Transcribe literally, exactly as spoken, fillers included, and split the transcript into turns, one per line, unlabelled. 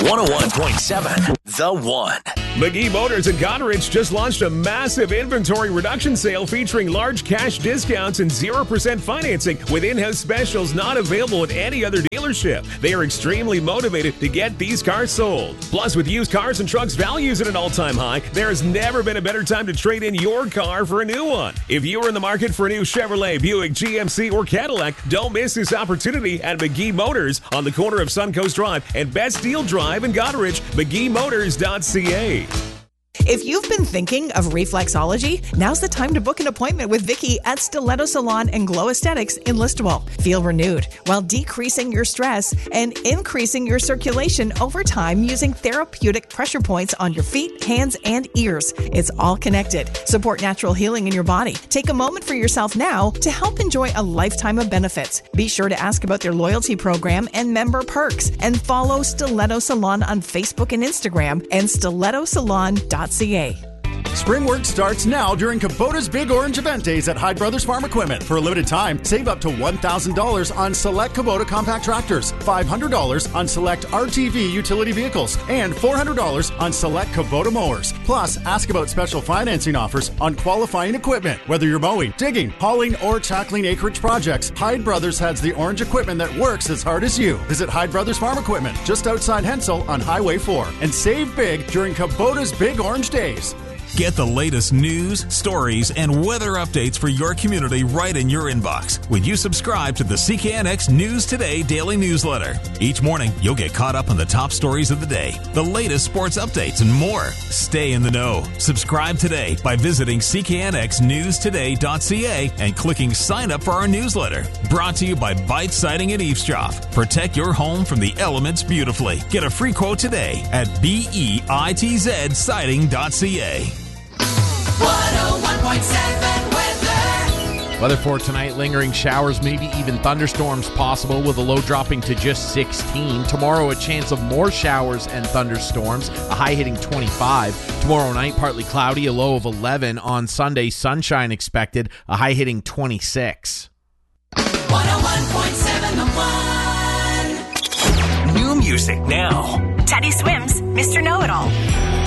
one oh one point seven The One.
McGee Motors in Goderich just launched a massive inventory reduction sale featuring large cash discounts and zero percent financing with in-house specials not available at any other dealership. They are extremely motivated to get these cars sold. Plus, with used cars and trucks values at an all-time high, there has never been a better time to trade in your car for a new one. If you are in the market for a new Chevrolet, Buick, G M C, or Cadillac, don't miss this opportunity at McGee Motors on the corner of Suncoast Drive and Best Deal Drive in Goderich, McGee Motors dot C A.
If you've been thinking of reflexology, now's the time to book an appointment with Vicky at Stiletto Salon and Glow Aesthetics in Listowel. Feel renewed while decreasing your stress and increasing your circulation over time using therapeutic pressure points on your feet, hands, and ears. It's all connected. Support natural healing in your body. Take a moment for yourself now to help enjoy a lifetime of benefits. Be sure to ask about their loyalty program and member perks, and follow Stiletto Salon on Facebook and Instagram and stiletto salon dot C A.
Spring work starts now during Kubota's Big Orange Event Days at Hyde Brothers Farm Equipment. For a limited time, save up to one thousand dollars on select Kubota compact tractors, five hundred dollars on select R T V utility vehicles, and four hundred dollars on select Kubota mowers. Plus, ask about special financing offers on qualifying equipment. Whether you're mowing, digging, hauling, or tackling acreage projects, Hyde Brothers has the orange equipment that works as hard as you. Visit Hyde Brothers Farm Equipment just outside Hensel on Highway four and save big during Kubota's Big Orange Days.
Get the latest news, stories, and weather updates for your community right in your inbox when you subscribe to the C K N X News Today daily newsletter. Each morning, you'll get caught up on the top stories of the day, the latest sports updates, and more. Stay in the know. Subscribe today by visiting C K N X news today dot C A and clicking sign up for our newsletter. Brought to you by Bite Siding and Eavesdrop. Protect your home from the elements beautifully. Get a free quote today at bitz siding dot C A.
one oh one point seven weather.
Weather for tonight, lingering showers, maybe even thunderstorms possible with a low dropping to just sixteen. Tomorrow, a chance of more showers and thunderstorms, a high hitting twenty-five. Tomorrow night, partly cloudy, a low of eleven. On Sunday, sunshine expected, a high hitting twenty-six.
one oh one point seven The One.
New music now.
Teddy Swims, Mister Know-It-All.